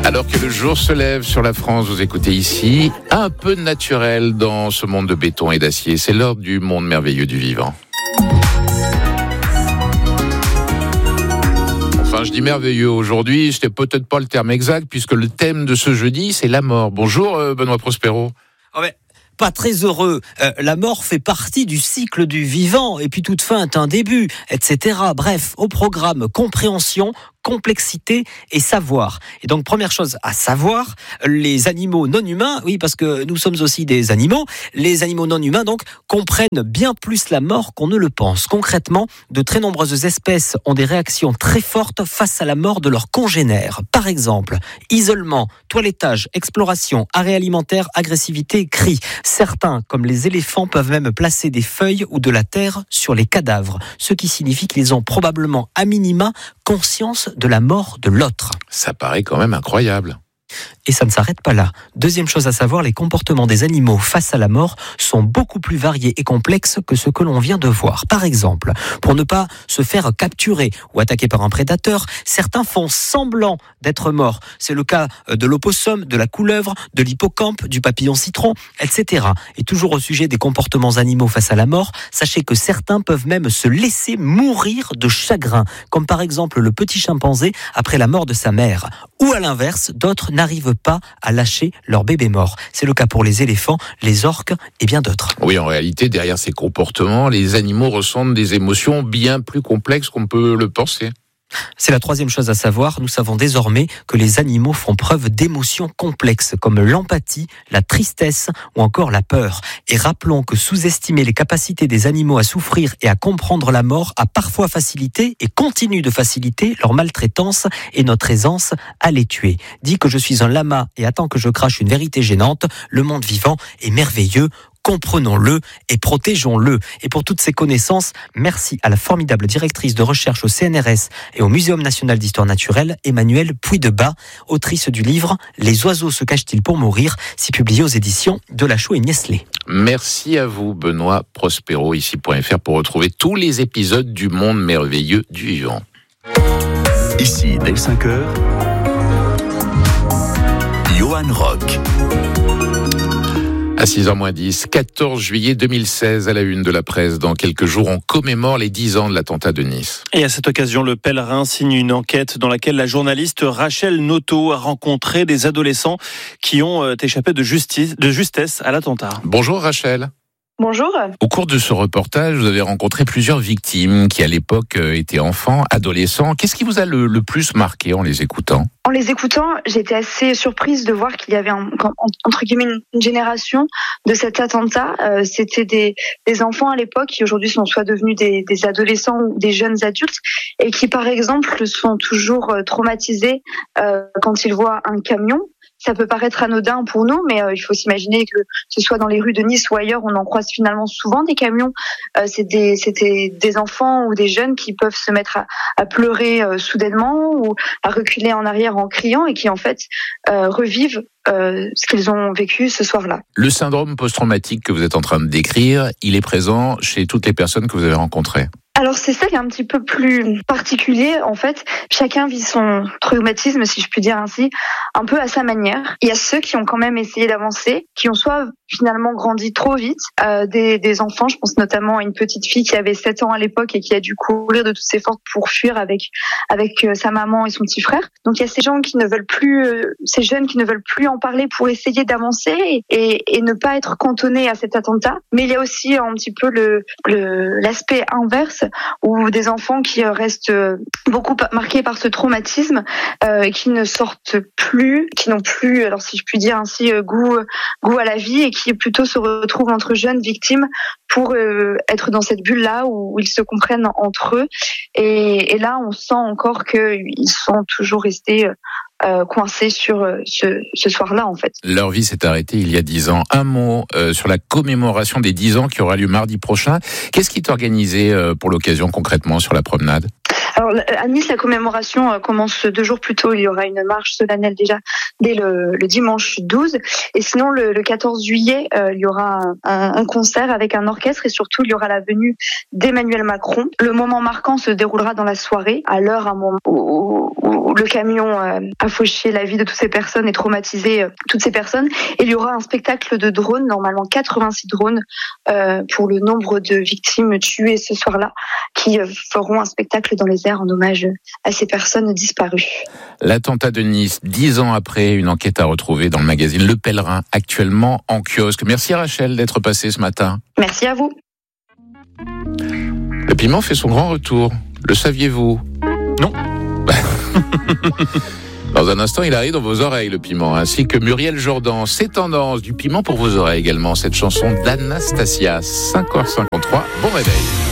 Alors que le jour se lève sur la France, vous écoutez ici un peu de naturel dans ce monde de béton et d'acier. C'est l'heure du monde merveilleux du vivant. Enfin, je dis merveilleux aujourd'hui, c'était peut-être pas le terme exact, puisque le thème de ce jeudi, c'est la mort. Bonjour Benoît Prospero. Oh mais, pas très heureux. La mort fait partie du cycle du vivant, et puis toute fin est un début, etc. Bref, au programme compréhension, complexité et savoir. Et donc, première chose à savoir, les animaux non humains, oui, parce que nous sommes aussi des animaux, les animaux non humains, donc, comprennent bien plus la mort qu'on ne le pense. Concrètement, de très nombreuses espèces ont des réactions très fortes face à la mort de leurs congénères. Par exemple, isolement, toilettage, exploration, arrêt alimentaire, agressivité, cri. Certains, comme les éléphants, peuvent même placer des feuilles ou de la terre sur les cadavres, ce qui signifie qu'ils ont probablement, à minima, conscience de la mort de l'autre. Ça paraît quand même incroyable. Et ça ne s'arrête pas là. Deuxième chose à savoir, les comportements des animaux face à la mort sont beaucoup plus variés et complexes que ce que l'on vient de voir. Par exemple, pour ne pas se faire capturer ou attaquer par un prédateur, certains font semblant d'être morts. C'est le cas de l'opossum, de la couleuvre, de l'hippocampe, du papillon citron, etc. Et toujours au sujet des comportements animaux face à la mort, sachez que certains peuvent même se laisser mourir de chagrin, comme par exemple le petit chimpanzé après la mort de sa mère. Ou à l'inverse, d'autres n'arrivent pas à lâcher leur bébé mort. C'est le cas pour les éléphants, les orques et bien d'autres. Oui, en réalité, derrière ces comportements, les animaux ressentent des émotions bien plus complexes qu'on peut le penser. C'est la troisième chose à savoir. Nous savons désormais que les animaux font preuve d'émotions complexes comme l'empathie, la tristesse ou encore la peur. Et rappelons que sous-estimer les capacités des animaux à souffrir et à comprendre la mort a parfois facilité et continue de faciliter leur maltraitance et notre aisance à les tuer. Dis que je suis un lama et attends que je crache une vérité gênante, le monde vivant est merveilleux. Comprenons-le et protégeons-le. Et pour toutes ces connaissances, merci à la formidable directrice de recherche au CNRS et au Muséum national d'histoire naturelle, Emmanuelle Puy-de-Bas, autrice du livre « Les oiseaux se cachent-ils pour mourir ?», si publié aux éditions de Lachaud et Niestlé. Merci à vous, Benoît Prospero, ici.fr, pour retrouver tous les épisodes du monde merveilleux du vivant. Ici, dès 5h, Johan Rock. À 6h-10, 14 juillet 2016, à la une de la presse. Dans quelques jours, on commémore les 10 ans de l'attentat de Nice. Et à cette occasion, Le Pèlerin signe une enquête dans laquelle la journaliste Rachel Noto a rencontré des adolescents qui ont échappé de justesse à l'attentat. Bonjour Rachel. Bonjour. Au cours de ce reportage, vous avez rencontré plusieurs victimes qui à l'époque étaient enfants, adolescents. Qu'est-ce qui vous a le plus marqué en les écoutant ? En les écoutant, j'étais assez surprise de voir qu'il y avait entre guillemets une génération de cet attentat. C'était des enfants à l'époque qui aujourd'hui sont soit devenus des adolescents ou des jeunes adultes et qui par exemple sont toujours traumatisés quand ils voient un camion. Ça peut paraître anodin pour nous, mais il faut s'imaginer que ce soit dans les rues de Nice ou ailleurs, on en croise finalement souvent des camions. C'était des enfants ou des jeunes qui peuvent se mettre à pleurer soudainement ou à reculer en arrière en criant et qui en fait revivent ce qu'ils ont vécu ce soir-là. Le syndrome post-traumatique que vous êtes en train de décrire, il est présent chez toutes les personnes que vous avez rencontrées. Alors c'est ça qui est un petit peu plus particulier en fait. Chacun vit son traumatisme, si je puis dire ainsi, un peu à sa manière. Il y a ceux qui ont quand même essayé d'avancer, qui ont soit finalement grandi trop vite, des enfants, je pense notamment à une petite fille qui avait 7 ans à l'époque et qui a dû courir de toutes ses forces pour fuir avec sa maman et son petit frère. Donc il y a ces gens qui ne veulent plus, ces jeunes qui ne veulent plus en parler pour essayer d'avancer et ne pas être cantonnés à cet attentat. Mais il y a aussi un petit peu l'aspect inverse ou des enfants qui restent beaucoup marqués par ce traumatisme et qui ne sortent plus, qui n'ont plus, alors si je puis dire ainsi, goût à la vie et qui plutôt se retrouvent entre jeunes victimes pour être dans cette bulle-là où ils se comprennent entre eux. Et là, on sent encore qu'ils sont toujours restés coincés sur ce soir-là, en fait. Leur vie s'est arrêtée il y a 10 ans. Un mot sur la commémoration des 10 ans qui aura lieu mardi prochain. Qu'est-ce qui est organisé pour l'occasion concrètement sur la promenade ? Alors, à Nice, la commémoration commence 2 jours plus tôt. Il y aura une marche solennelle déjà dès le dimanche 12. Et sinon, le 14 juillet, il y aura un concert avec un orchestre et surtout, il y aura la venue d'Emmanuel Macron. Le moment marquant se déroulera dans la soirée, à l'heure un moment où le camion a fauché la vie de toutes ces personnes et traumatisé toutes ces personnes. Et il y aura un spectacle de drones, normalement 86 drones pour le nombre de victimes tuées ce soir-là, qui feront un spectacle dans les airs en hommage à ces personnes disparues. L'attentat de Nice, 10 ans après, une enquête à retrouver dans le magazine Le Pèlerin, actuellement en kiosque. Merci Rachel d'être passée ce matin. Merci à vous. Le piment fait son grand retour. Le saviez-vous ? Non. Dans un instant, il arrive dans vos oreilles, le piment, ainsi que Muriel Jourdan. C'est tendance, du piment pour vos oreilles également. Cette chanson d'Anastasia, 5h53. Bon réveil.